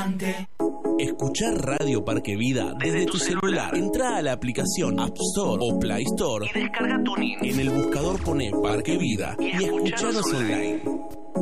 instante. Escuchar Radio Parque Vida desde tu celular. Entra a la aplicación App Store o Play Store Y descarga TuneIn. En el buscador pone Parque Vida y escuchanos online.